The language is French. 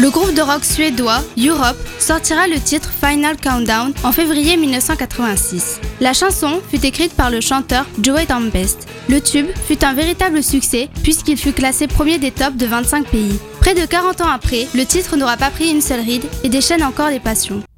Le groupe de rock suédois Europe sortira le titre Final Countdown en février 1986. La chanson fut écrite par le chanteur Joey Tempest. Le tube fut un véritable succès puisqu'il fut classé premier des tops de 25 pays. Près de 40 ans après, le titre n'aura pas pris une seule ride et déchaîne encore les passions.